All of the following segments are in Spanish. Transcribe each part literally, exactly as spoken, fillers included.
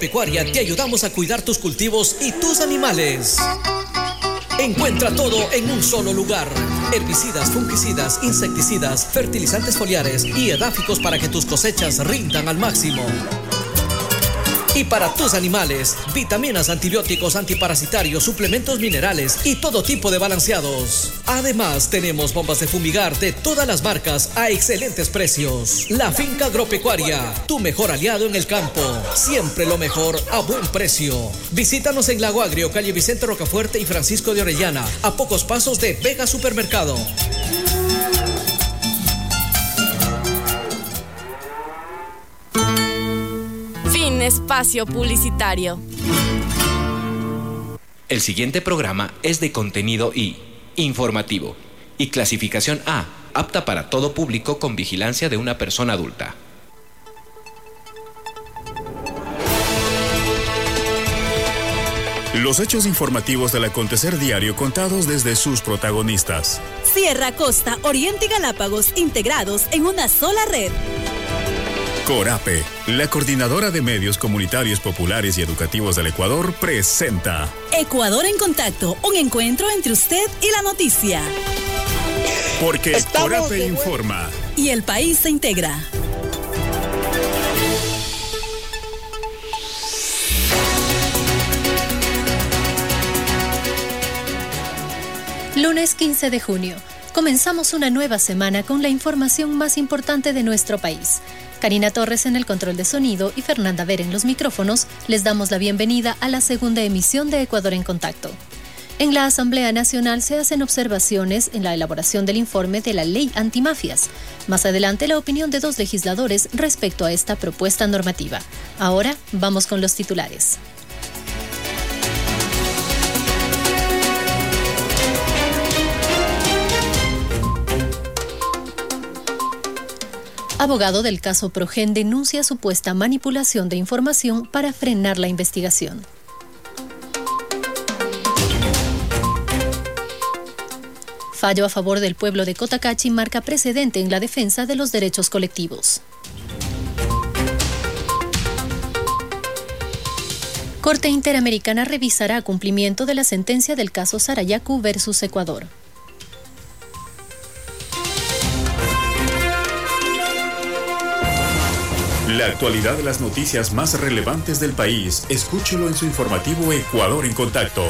Pecuaria, te ayudamos a cuidar tus cultivos y tus animales. Encuentra todo en un solo lugar. Herbicidas, fungicidas, insecticidas, fertilizantes foliares y edáficos para que tus cosechas rindan al máximo. Y para tus animales, vitaminas, antibióticos, antiparasitarios, suplementos minerales y todo tipo de balanceados. Además, tenemos bombas de fumigar de todas las marcas a excelentes precios. La Finca Agropecuaria, tu mejor aliado en el campo. Siempre lo mejor a buen precio. Visítanos en Lago Agrio, calle Vicente Rocafuerte y Francisco de Orellana, a pocos pasos de Vega Supermercado. Espacio publicitario. El siguiente programa es de contenido I, informativo, y clasificación A, apta para todo público con vigilancia de una persona adulta. Los hechos informativos del acontecer diario contados desde sus protagonistas. Sierra, Costa, Oriente y Galápagos integrados en una sola red. Corape, la coordinadora de medios comunitarios populares y educativos del Ecuador, presenta Ecuador en Contacto, un encuentro entre usted y la noticia. Porque Estamos Corape informa. Y el país se integra. Lunes quince de junio. Comenzamos una nueva semana con la información más importante de nuestro país. Karina Torres en el control de sonido y Fernanda Ver en los micrófonos, les damos la bienvenida a la segunda emisión de Ecuador en Contacto. En la Asamblea Nacional se hacen observaciones en la elaboración del informe de la Ley Antimafias. Más adelante, la opinión de dos legisladores respecto a esta propuesta normativa. Ahora, vamos con los titulares. Abogado del caso Progen denuncia supuesta manipulación de información para frenar la investigación. Fallo a favor del pueblo de Cotacachi marca precedente en la defensa de los derechos colectivos. Corte Interamericana revisará cumplimiento de la sentencia del caso Sarayaku versus Ecuador. La actualidad de las noticias más relevantes del país, escúchelo en su informativo Ecuador en Contacto.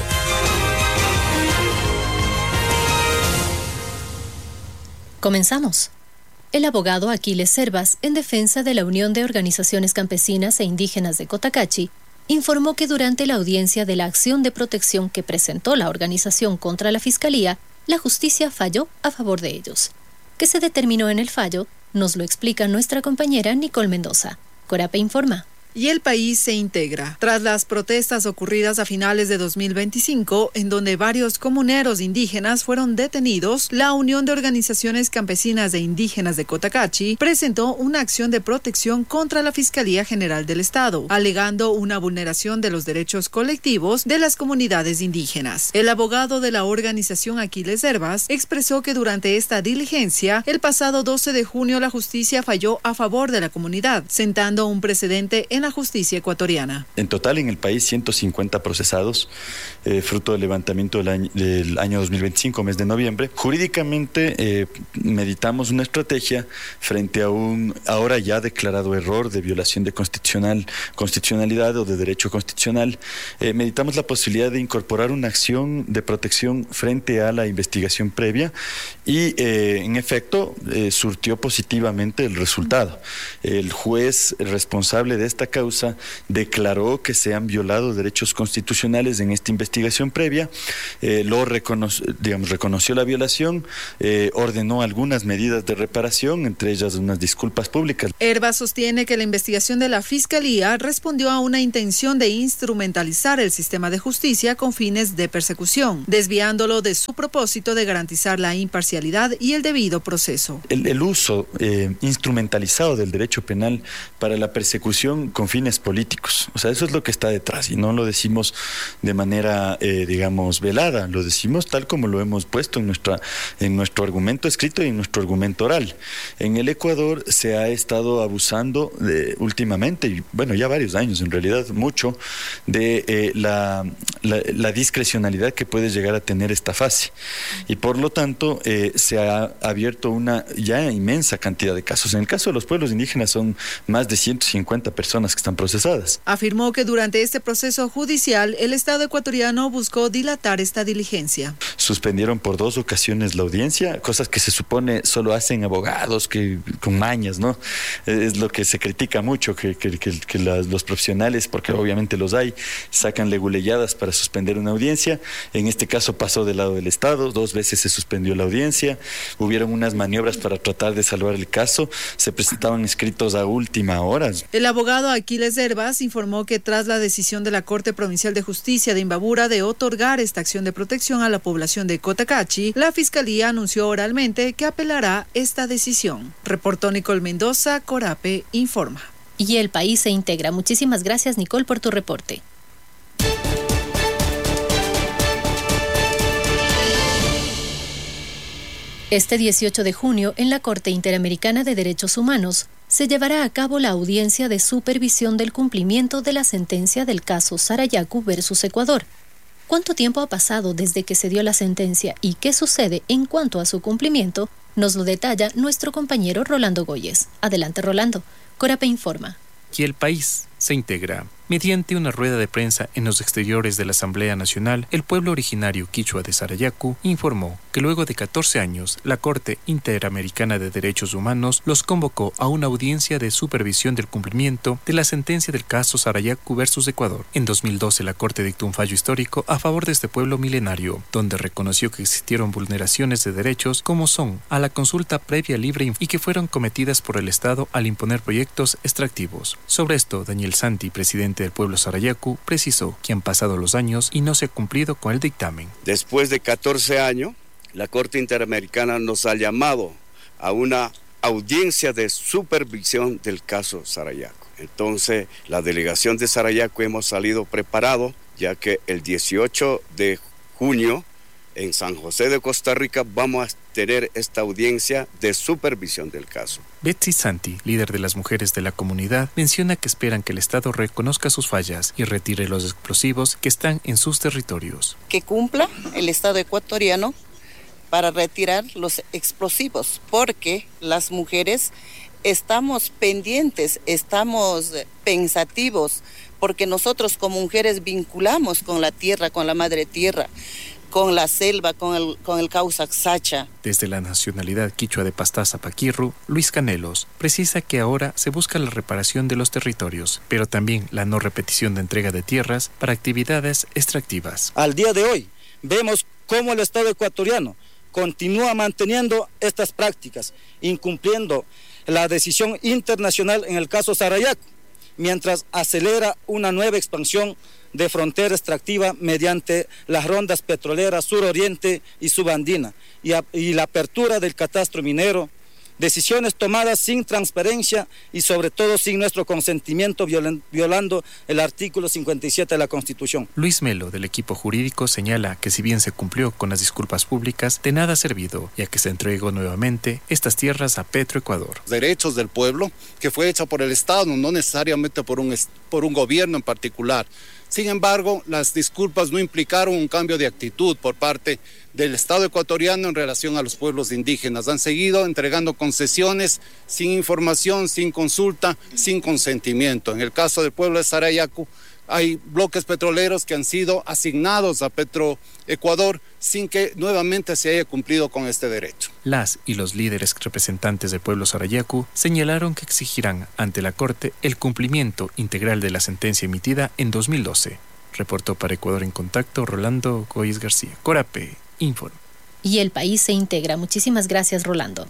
Comenzamos. El abogado Aquiles Servas, en defensa de la Unión de Organizaciones Campesinas e Indígenas de Cotacachi, informó que durante la audiencia de la acción de protección que presentó la organización contra la Fiscalía, la justicia falló a favor de ellos. ¿Qué se determinó en el fallo? Nos lo explica nuestra compañera Nicole Mendoza. Corape informa. Y el país se integra. Tras las protestas ocurridas a finales de dos mil veinticinco, en donde varios comuneros indígenas fueron detenidos, la Unión de Organizaciones Campesinas e Indígenas de Cotacachi presentó una acción de protección contra la Fiscalía General del Estado, alegando una vulneración de los derechos colectivos de las comunidades indígenas. El abogado de la organización Aquiles Servas expresó que durante esta diligencia, el pasado doce de junio la justicia falló a favor de la comunidad, sentando un precedente en la justicia ecuatoriana. En total en el país ciento cincuenta procesados, eh, fruto del levantamiento del año, del año dos mil veinticinco, mes de noviembre. Jurídicamente eh, meditamos una estrategia frente a un ahora ya declarado error de violación de constitucional, constitucionalidad o de derecho constitucional. Eh, meditamos la posibilidad de incorporar una acción de protección frente a la investigación previa y eh, en efecto eh, surtió positivamente el resultado. El juez responsable de esta causa declaró que se han violado derechos constitucionales en esta investigación previa, eh, lo reconoció, digamos, reconoció la violación, eh, ordenó algunas medidas de reparación, entre ellas unas disculpas públicas. Herba sostiene que la investigación de la Fiscalía respondió a una intención de instrumentalizar el sistema de justicia con fines de persecución, desviándolo de su propósito de garantizar la imparcialidad y el debido proceso. El, el uso eh, instrumentalizado del derecho penal para la persecución con fines políticos. O sea, eso es lo que está detrás y no lo decimos de manera, eh, digamos, velada, lo decimos tal como lo hemos puesto en, nuestra, en nuestro argumento escrito y en nuestro argumento oral. En el Ecuador se ha estado abusando de, últimamente, y bueno, ya varios años en realidad, mucho, de eh, la, la, la discrecionalidad que puede llegar a tener esta fase. Y por lo tanto, eh, se ha abierto una ya inmensa cantidad de casos. En el caso de los pueblos indígenas son más de ciento cincuenta personas que están procesadas. Afirmó que durante este proceso judicial el Estado ecuatoriano buscó dilatar esta diligencia. Suspendieron por dos ocasiones la audiencia, cosas que se supone solo hacen abogados que con mañas, ¿no? Es lo que se critica mucho, que, que, que, que las, los profesionales, porque obviamente los hay, sacan leguleyadas para suspender una audiencia. En este caso pasó del lado del Estado, dos veces se suspendió la audiencia, hubieron unas maniobras para tratar de salvar el caso, se presentaban escritos a última hora. El abogado Aquiles Herbas informó que tras la decisión de la Corte Provincial de Justicia de Imbabura de otorgar esta acción de protección a la población de Cotacachi, la Fiscalía anunció oralmente que apelará esta decisión. Reportó Nicole Mendoza, Corape informa. Y El País se integra. Muchísimas gracias, Nicole, por tu reporte. Este dieciocho de junio, en la Corte Interamericana de Derechos Humanos, se llevará a cabo la audiencia de supervisión del cumplimiento de la sentencia del caso Sarayaku versus Ecuador. ¿Cuánto tiempo ha pasado desde que se dio la sentencia y qué sucede en cuanto a su cumplimiento? Nos lo detalla nuestro compañero Rolando Goyes. Adelante, Rolando. Corape informa. Y El País se integra. Mediante una rueda de prensa en los exteriores de la Asamblea Nacional, el pueblo originario quichua de Sarayaku informó que luego de catorce años, la Corte Interamericana de Derechos Humanos los convocó a una audiencia de supervisión del cumplimiento de la sentencia del caso Sarayaku versus Ecuador. En dos mil doce, la Corte dictó un fallo histórico a favor de este pueblo milenario, donde reconoció que existieron vulneraciones de derechos como son a la consulta previa, libre y que fueron cometidas por el Estado al imponer proyectos extractivos. Sobre esto, Daniel Santi, presidente del pueblo Sarayaku, precisó que han pasado los años y no se ha cumplido con el dictamen. Después de catorce años, la Corte Interamericana nos ha llamado a una audiencia de supervisión del caso Sarayaku. Entonces, la delegación de Sarayaku hemos salido preparados, ya que el dieciocho de junio, en San José de Costa Rica, vamos a tener esta audiencia de supervisión del caso. Betsy Santi, líder de las mujeres de la comunidad, menciona que esperan que el Estado reconozca sus fallas y retire los explosivos que están en sus territorios. Que cumpla el Estado ecuatoriano para retirar los explosivos, porque las mujeres estamos pendientes, estamos pensativos, porque nosotros como mujeres vinculamos con la tierra, con la madre tierra, con la selva, con el, con el causa Sacha. Desde la nacionalidad quichua de Pastaza Paquirru, Luis Canelos precisa que ahora se busca la reparación de los territorios, pero también la no repetición de entrega de tierras para actividades extractivas. Al día de hoy, vemos cómo el Estado ecuatoriano continúa manteniendo estas prácticas, incumpliendo la decisión internacional en el caso Sarayaku, mientras acelera una nueva expansión de frontera extractiva mediante las rondas petroleras suroriente y subandina y, a, y la apertura del catastro minero, decisiones tomadas sin transparencia y sobre todo sin nuestro consentimiento, violen, violando el artículo cincuenta y siete de la Constitución. Luis Melo, del equipo jurídico, señala que si bien se cumplió con las disculpas públicas, de nada ha servido, ya que se entregó nuevamente estas tierras a Petroecuador. Derechos del pueblo, que fue hecha por el Estado, no necesariamente por un, por un gobierno en particular. Sin embargo, las disculpas no implicaron un cambio de actitud por parte del Estado ecuatoriano en relación a los pueblos indígenas. Han seguido entregando concesiones sin información, sin consulta, sin consentimiento. En el caso del pueblo de Sarayaku, hay bloques petroleros que han sido asignados a Petroecuador sin que nuevamente se haya cumplido con este derecho. Las y los líderes representantes del pueblo Sarayaku señalaron que exigirán ante la Corte el cumplimiento integral de la sentencia emitida en dos mil doce. Reportó para Ecuador en Contacto Rolando Goyes García. Corape, Informe. Y El País se integra. Muchísimas gracias, Rolando.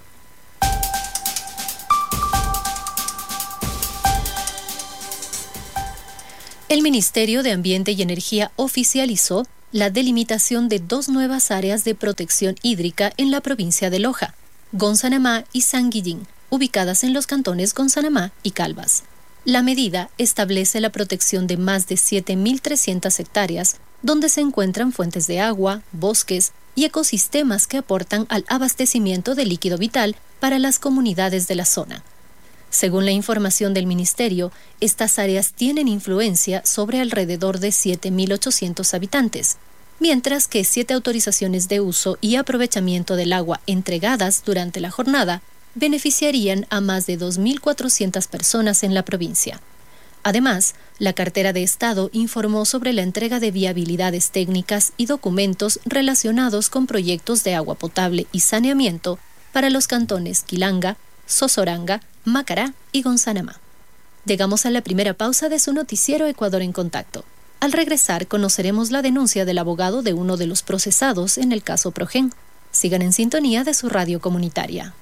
El Ministerio de Ambiente y Energía oficializó la delimitación de dos nuevas áreas de protección hídrica en la provincia de Loja, Gonzanamá y Sanguillín, ubicadas en los cantones Gonzanamá y Calvas. La medida establece la protección de más de siete mil trescientas hectáreas, donde se encuentran fuentes de agua, bosques y ecosistemas que aportan al abastecimiento de líquido vital para las comunidades de la zona. Según la información del Ministerio, estas áreas tienen influencia sobre alrededor de siete mil ochocientos habitantes, mientras que siete autorizaciones de uso y aprovechamiento del agua entregadas durante la jornada beneficiarían a más de dos mil cuatrocientas personas en la provincia. Además, la cartera de Estado informó sobre la entrega de viabilidades técnicas y documentos relacionados con proyectos de agua potable y saneamiento para los cantones Quilanga, Sosoranga, Macará y Gonzanamá. Llegamos a la primera pausa de su noticiero Ecuador en Contacto. Al regresar, conoceremos la denuncia del abogado de uno de los procesados en el caso Progen. Sigan en sintonía de su radio comunitaria.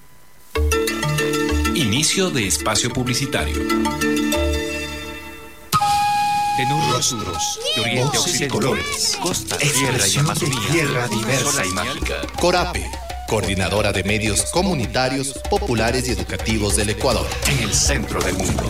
Inicio de espacio publicitario. En rostros, de oriente a occidente, colores, costa, tierra y amazonía, tierra diversa y mágica. Corape, coordinadora de medios comunitarios, populares y educativos del Ecuador. En el centro del mundo.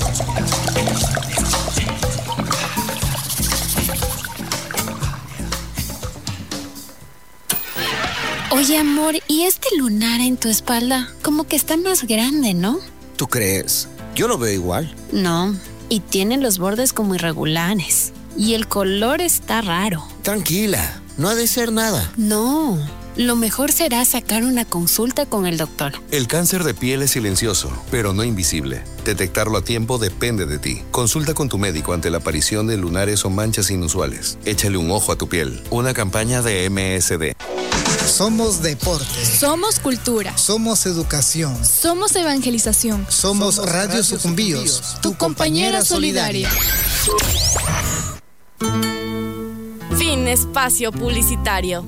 Oye, amor, ¿y este lunar en tu espalda? Como que está más grande, ¿no? ¿Tú crees? Yo lo veo igual. No, y tiene los bordes como irregulares. Y el color está raro. Tranquila, no ha de ser nada. No, lo mejor será sacar una consulta con el doctor. El cáncer de piel es silencioso, pero no invisible. Detectarlo a tiempo depende de ti. Consulta con tu médico ante la aparición de lunares o manchas inusuales. Échale un ojo a tu piel. Una campaña de M S D. Somos deporte. Somos cultura. Somos educación. Somos evangelización. Somos, Somos Radio, Radio Sucumbíos, Sucumbíos, tu compañera solidaria. Fin espacio publicitario.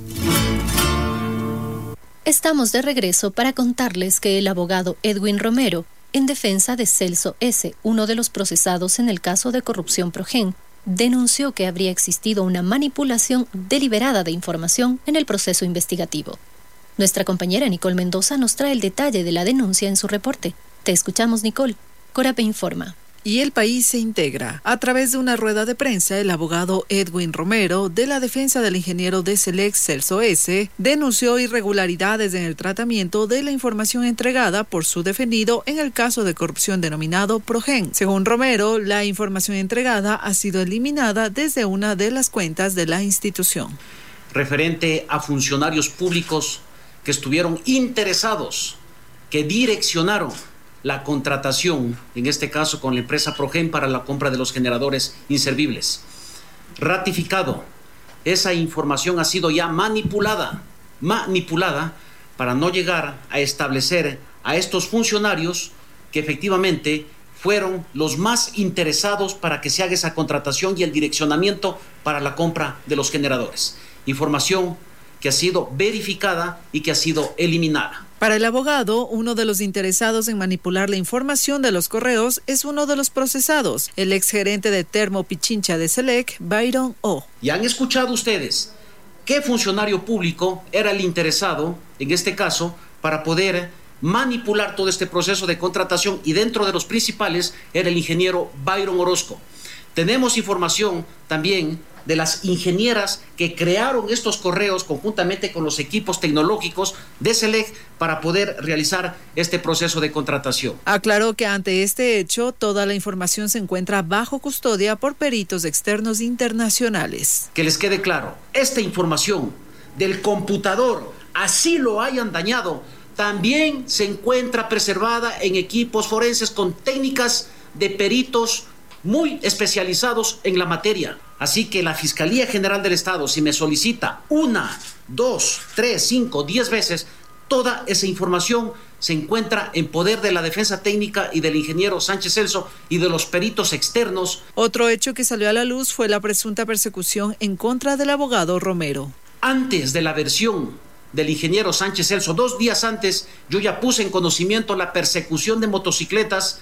Estamos de regreso para contarles que el abogado Edwin Romero, en defensa de Celso S., uno de los procesados en el caso de corrupción Progen, denunció que habría existido una manipulación deliberada de información en el proceso investigativo. Nuestra compañera Nicole Mendoza nos trae el detalle de la denuncia en su reporte. Te escuchamos, Nicole. Corape informa. Y el país se integra. A través de una rueda de prensa, el abogado Edwin Romero, de la defensa del ingeniero de Selex Celso S., denunció irregularidades en el tratamiento de la información entregada por su defendido en el caso de corrupción denominado Progen. Según Romero, la información entregada ha sido eliminada desde una de las cuentas de la institución. Referente a funcionarios públicos que estuvieron interesados, que direccionaron la contratación, en este caso con la empresa Progen, para la compra de los generadores inservibles. Ratificado, esa información ha sido ya manipulada, manipulada para no llegar a establecer a estos funcionarios que efectivamente fueron los más interesados para que se haga esa contratación y el direccionamiento para la compra de los generadores. Información que ha sido verificada y que ha sido eliminada. Para el abogado, uno de los interesados en manipular la información de los correos es uno de los procesados, el exgerente de Termo Pichincha de Selec, Byron O. Y han escuchado ustedes qué funcionario público era el interesado, en este caso, para poder manipular todo este proceso de contratación, y dentro de los principales era el ingeniero Byron Orozco. Tenemos información también de las ingenieras que crearon estos correos conjuntamente con los equipos tecnológicos de Selec para poder realizar este proceso de contratación. Aclaró que ante este hecho, toda la información se encuentra bajo custodia por peritos externos internacionales. Que les quede claro, esta información del computador, así lo hayan dañado, también se encuentra preservada en equipos forenses con técnicas de peritos muy especializados en la materia. Así que la Fiscalía General del Estado, si me solicita una, dos, tres, cinco, diez veces, toda esa información se encuentra en poder de la defensa técnica y del ingeniero Sánchez Celso y de los peritos externos. Otro hecho que salió a la luz fue la presunta persecución en contra del abogado Romero. Antes de la versión del ingeniero Sánchez Celso, dos días antes, yo ya puse en conocimiento la persecución de motocicletas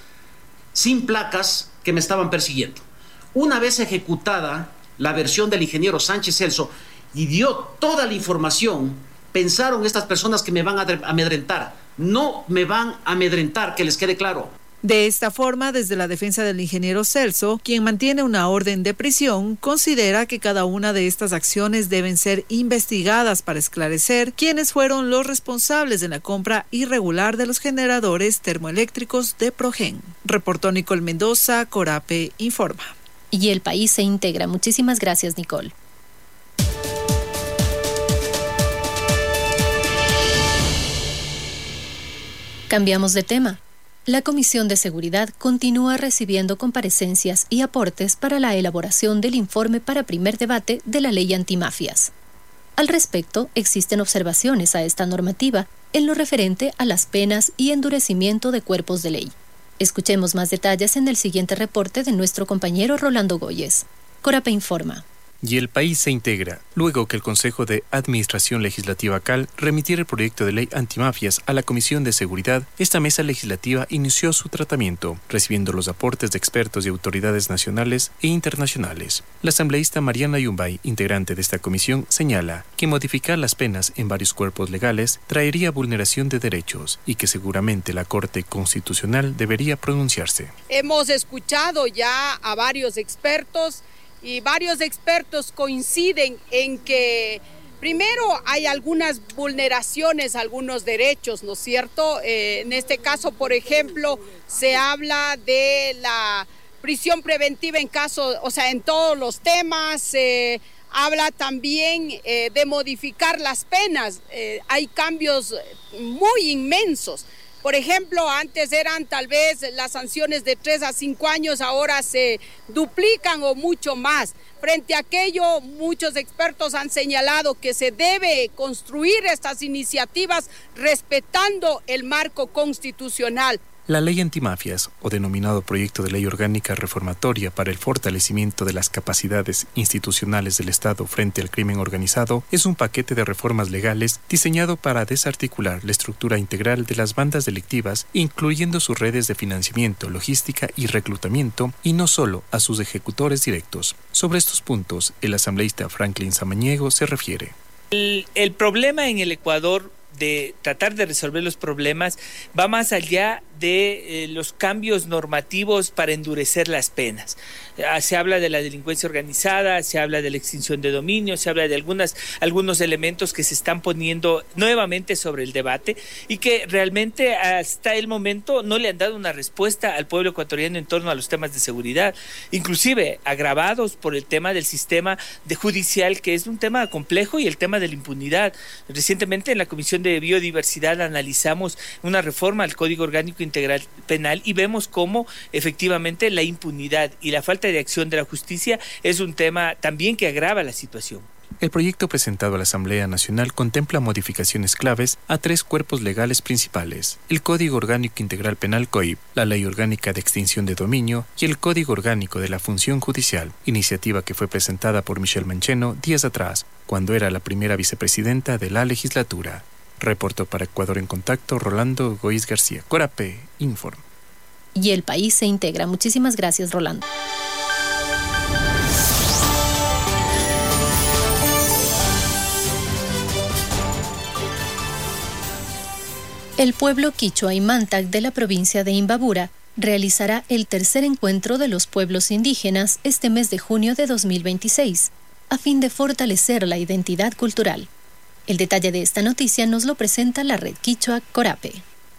sin placas que me estaban persiguiendo. Una vez ejecutada la versión del ingeniero Sánchez Celso y dio toda la información, pensaron estas personas que me van a amedrentar. No me van a amedrentar, que les quede claro. De esta forma, desde la defensa del ingeniero Celso, quien mantiene una orden de prisión, considera que cada una de estas acciones deben ser investigadas para esclarecer quiénes fueron los responsables de la compra irregular de los generadores termoeléctricos de Progen. Reportó Nicole Mendoza, Corape informa. Y el país se integra. Muchísimas gracias, Nicole. Cambiamos de tema. La Comisión de Seguridad continúa recibiendo comparecencias y aportes para la elaboración del informe para primer debate de la ley antimafias. Al respecto, existen observaciones a esta normativa en lo referente a las penas y endurecimiento de cuerpos de ley. Escuchemos más detalles en el siguiente reporte de nuestro compañero Rolando Goyes. Corape informa. Y el país se integra, luego que el Consejo de Administración Legislativa C A L remitiera el proyecto de ley antimafias a la Comisión de Seguridad. Esta mesa legislativa inició su tratamiento, recibiendo los aportes de expertos y autoridades nacionales e internacionales. La asambleísta Mariana Yumbay, integrante de esta comisión, señala que modificar las penas en varios cuerpos legales traería vulneración de derechos y que seguramente la Corte Constitucional debería pronunciarse. Hemos escuchado ya a varios expertos y varios expertos coinciden en que primero hay algunas vulneraciones, algunos derechos, ¿no es cierto? Eh, en este caso, por ejemplo, se habla de la prisión preventiva en caso, o sea, en todos los temas, se eh, habla también eh, de modificar las penas, eh, hay cambios muy inmensos. Por ejemplo, antes eran tal vez las sanciones de tres a cinco años, ahora se duplican o mucho más. Frente a aquello, muchos expertos han señalado que se debe construir estas iniciativas respetando el marco constitucional. La ley antimafias, o denominado Proyecto de Ley Orgánica Reformatoria para el Fortalecimiento de las Capacidades Institucionales del Estado frente al Crimen Organizado, es un paquete de reformas legales diseñado para desarticular la estructura integral de las bandas delictivas, incluyendo sus redes de financiamiento, logística y reclutamiento, y no solo a sus ejecutores directos. Sobre estos puntos, el asambleísta Franklin Samaniego se refiere. El, el problema en el Ecuador de tratar de resolver los problemas va más allá de eh, los cambios normativos para endurecer las penas. Eh, se habla de la delincuencia organizada, se habla de la extinción de dominio, se habla de algunas, algunos elementos que se están poniendo nuevamente sobre el debate y que realmente hasta el momento no le han dado una respuesta al pueblo ecuatoriano en torno a los temas de seguridad, inclusive agravados por el tema del sistema de judicial, que es un tema complejo, y el tema de la impunidad. Recientemente en la Comisión de Biodiversidad analizamos una reforma al Código Orgánico Integral Penal y vemos cómo efectivamente la impunidad y la falta de acción de la justicia es un tema también que agrava la situación. El proyecto presentado a la Asamblea Nacional contempla modificaciones claves a tres cuerpos legales principales: el Código Orgánico Integral Penal C O I P, la Ley Orgánica de Extinción de Dominio y el Código Orgánico de la Función Judicial, iniciativa que fue presentada por Michelle Mancheno días atrás, cuando era la primera vicepresidenta de la legislatura. Reportó para Ecuador en Contacto Rolando Goiz García. Corape informa. Y el país se integra. Muchísimas gracias, Rolando. El pueblo quichua y Mantac de la provincia de Imbabura realizará el tercer encuentro de los pueblos indígenas este mes de junio de dos mil veintiséis, a fin de fortalecer la identidad cultural. El detalle de esta noticia nos lo presenta la red quichua Corape.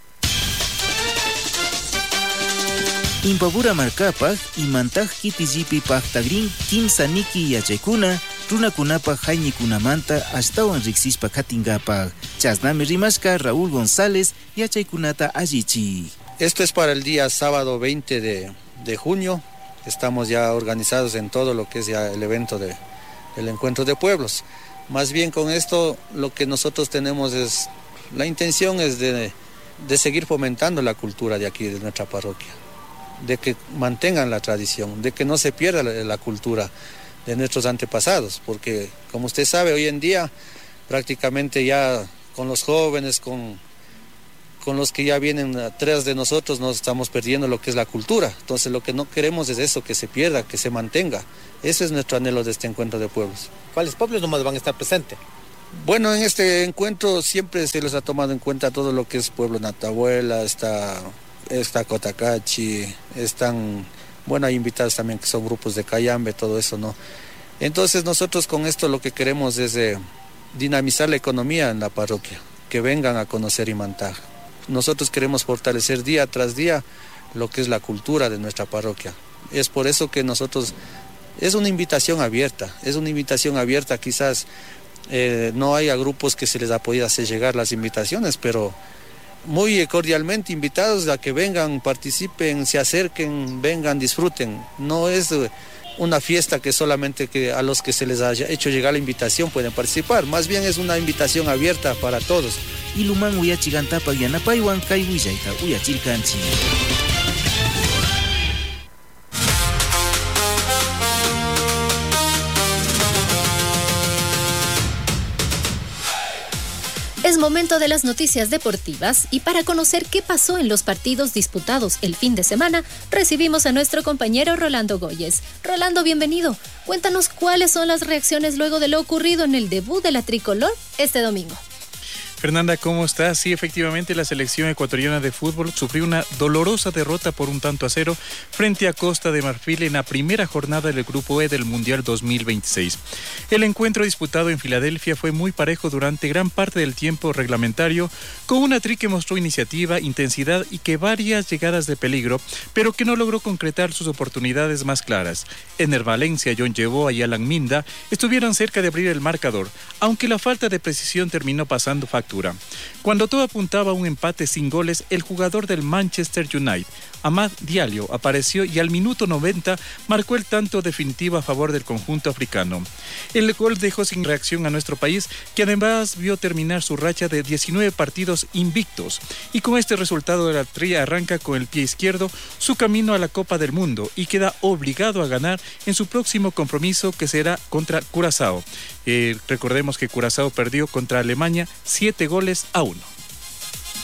Imbabura markapaj imantaj kitijipi paktagrin kimsa niki yachaykuna runakunapa hayñikunamanta ashtawan riksispa katingapaj. Chasnami rimashka Raúl González yachaykunata allichi. Esto es para el día sábado veinte de, de junio. Estamos ya organizados en todo lo que es ya el evento de, del encuentro de pueblos. Más bien con esto lo que nosotros tenemos es, la intención es de, de seguir fomentando la cultura de aquí, de nuestra parroquia, de que mantengan la tradición, de que no se pierda la, la cultura de nuestros antepasados, porque como usted sabe, hoy en día prácticamente ya con los jóvenes, con, con los que ya vienen atrás de nosotros, nos estamos perdiendo lo que es la cultura. Entonces lo que no queremos es eso, que se pierda, que se mantenga. Ese es nuestro anhelo de este encuentro de pueblos. ¿Cuáles pueblos nomás van a estar presentes? Bueno, en este encuentro siempre se les ha tomado en cuenta todo lo que es pueblo Natabuela, está está Cotacachi, están, bueno, hay invitados también que son grupos de Cayambe, todo eso, ¿no? Entonces nosotros con esto lo que queremos es eh, dinamizar la economía en la parroquia, que vengan a conocer Imantag. Nosotros queremos fortalecer día tras día lo que es la cultura de nuestra parroquia. Es por eso que nosotros, es una invitación abierta, es una invitación abierta, quizás eh, no haya grupos que se les ha podido hacer llegar las invitaciones, pero muy cordialmente invitados a que vengan, participen, se acerquen, vengan, disfruten. No es una fiesta que solamente que a los que se les haya hecho llegar la invitación pueden participar, más bien es una invitación abierta para todos. Iluman uyachigantapa yanapaywan kay willayta uyachirkanchik. Es momento de las noticias deportivas y para conocer qué pasó en los partidos disputados el fin de semana, recibimos a nuestro compañero Rolando Goyes. Rolando, bienvenido. Cuéntanos cuáles son las reacciones luego de lo ocurrido en el debut de la tricolor este domingo. Fernanda, ¿cómo estás? Sí, efectivamente, la selección ecuatoriana de fútbol sufrió una dolorosa derrota por un tanto a cero frente a Costa de Marfil en la primera jornada del Grupo E del Mundial dos mil veintiséis. El encuentro disputado en Filadelfia fue muy parejo durante gran parte del tiempo reglamentario, con una tri que mostró iniciativa, intensidad y que varias llegadas de peligro, pero que no logró concretar sus oportunidades más claras. Ener Valencia, John Yeboah y Alan Minda estuvieron cerca de abrir el marcador, aunque la falta de precisión terminó pasando factura. Cuando todo apuntaba a un empate sin goles, el jugador del Manchester United, Amad Diallo, apareció y al minuto noventa marcó el tanto definitivo a favor del conjunto africano. El gol dejó sin reacción a nuestro país, que además vio terminar su racha de diecinueve partidos invictos, y con este resultado la tri arranca con el pie izquierdo su camino a la Copa del Mundo y queda obligado a ganar en su próximo compromiso, que será contra Curazao. Eh, recordemos que Curazao perdió contra Alemania siete goles a uno.